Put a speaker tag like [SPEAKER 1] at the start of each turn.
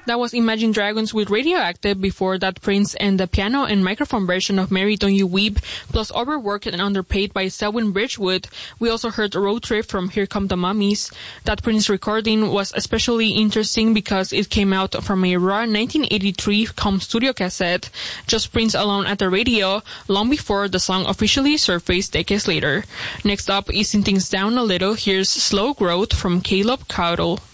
[SPEAKER 1] That was Imagine Dragons with Radioactive. Before that, Prince and the piano and microphone version of Mary Don't You Weep, plus Overworked and Underpaid by Selwyn Bridgewood. We also heard Road Trip from Here Come the Mummies. That Prince recording was especially interesting because it came out from a raw 1983 home studio cassette, just Prince alone at the radio, long before the song officially surfaced decades later. Next up, easing things down a little, here's Slow Growth from Caleb Caudle.